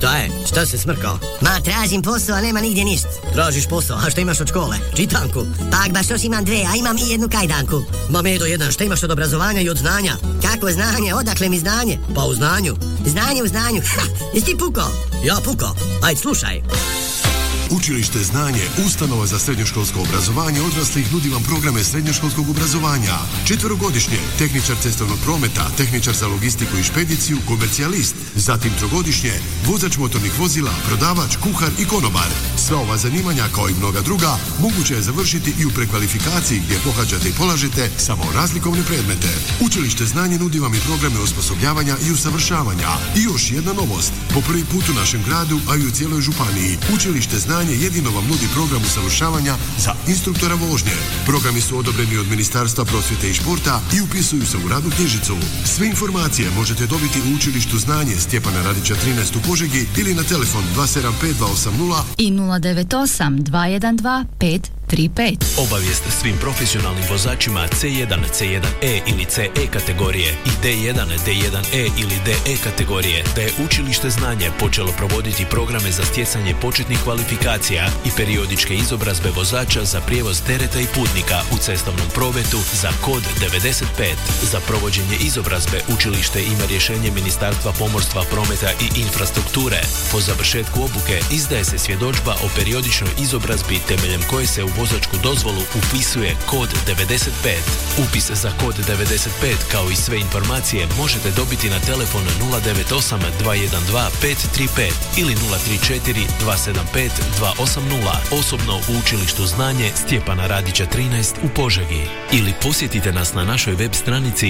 Šta je? Šta se smrkao? Ma, tražim posao, a nema nigdje ništa. Tražiš posao, a šta imaš od škole? Čitanku? Tak, baš još imam 2, a imam i 1 kajdanku. Ma Medo jedan, šta imaš od obrazovanja i od znanja? Kako znanje? Odakle mi znanje? Pa u znanju. Znanje u znanju. Ha, jesi ti pukao? Ja pukao. Ajde, slušaj. Učilište Znanje, ustanova za srednjoškolsko obrazovanje odraslih, nudi vam programe srednjoškolskog obrazovanja. 4-godišnje, tehničar cestovnog prometa, tehničar za logistiku i špediciju, komercijalist. Zatim 3-godišnje, vozač motornih vozila, prodavač, kuhar i konobar. Sva ova zanimanja, kao i mnoga druga, moguće je završiti i u prekvalifikaciji gdje pohađate i polažete samo razlikovne predmete. Učilište Znanje nudi vam i programe osposobljavanja i usavršavanja. I još jedna novost. Po prvi put u našem gradu, a i u cijeloj županiji, Učilište Znanje jedino vam nudi program usavršavanja za instruktora vožnje. Programi su odobreni od Ministarstva prosvjete i športa i upisuju se u radnu knjižicu. Sve informacije možete dobiti u Učilištu Znanje Stjepana Radića 13 u Požegi ili na telefon 275-280 i 098 212 535. Obavijest svim profesionalnim vozačima C1, C1E ili CE kategorije i D1, D1E ili DE kategorije da je Učilište Znanje počelo provoditi programe za stjecanje početnih kvalifikacija i periodičke izobrazbe vozača za prijevoz tereta i putnika u cestovnom prometu za kod 95. Za provođenje izobrazbe učilište ima rješenje Ministarstva pomorstva, prometa i infrastrukture. Po završetku obuke izdaje se svjedodžba o periodičnoj izobrazbi temeljem koje se u vozačku dozvolu upisuje kod 95. Upis za kod 95 kao i sve informacije možete dobiti na telefon 098 212 535 ili 034 275 280 osobno u Učilištu Znanje Stjepana Radića 13 u Požegi. Ili posjetite nas na našoj web stranici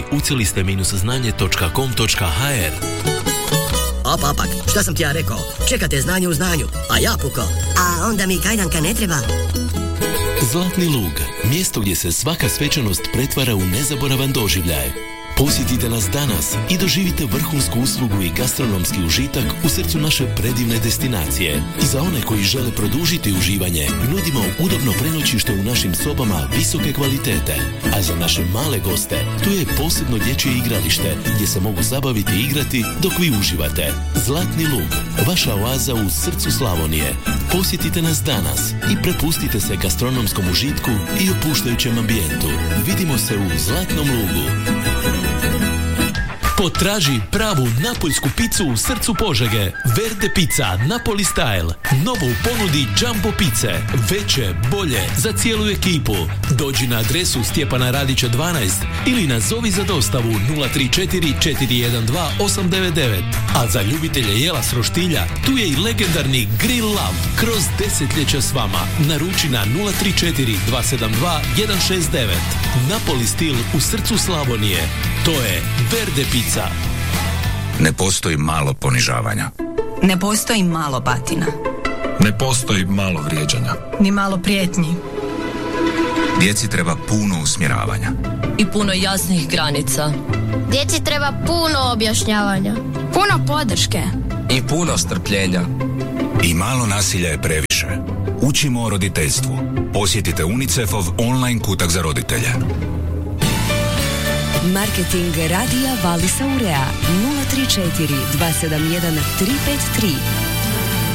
uciliste-znanje.com.hr. Opak, šta sam ti ja rekao? Čekate znanje u znanju, a ja pukao. A onda mi kajdanka ne treba. Zlatni lug, mjesto gdje se svaka svečanost pretvara u nezaboravan doživljaj. Posjetite nas danas i doživite vrhunsku uslugu i gastronomski užitak u srcu naše predivne destinacije. I za one koji žele produžiti uživanje, nudimo udobno prenoćište u našim sobama visoke kvalitete. A za naše male goste, tu je posebno dječje igralište gdje se mogu zabaviti i igrati dok vi uživate. Zlatni lug, vaša oaza u srcu Slavonije. Posjetite nas danas i prepustite se gastronomskom užitku i opuštajućem ambijentu. Vidimo se u Zlatnom lugu. Potraži pravu napoljsku picu u srcu Požege. Verde pizza Napoli style. Novo u ponudi Jumbo pice. Veće, bolje, za cijelu ekipu. Dođi na adresu Stjepana Radića 12 ili nazovi za dostavu 034 412 899. A za ljubitelje jela s roštilja, tu je i legendarni Grill Love. Kroz desetljeća s vama. Naruči na 034 272 169. Napoli stil u srcu Slavonije. To je Verde pizza. Ne postoji malo ponižavanja. Ne postoji malo batina. Ne postoji malo vrijeđanja. Ni malo prijetnji. Djeci treba puno usmjeravanja. I puno jasnih granica. Djeci treba puno objašnjavanja. Puno podrške. I puno strpljenja. I malo nasilja je previše. Učimo o roditeljstvu. Posjetite UNICEF-ov online kutak za roditelje. Marketing radija Valisa Urea 034 271 353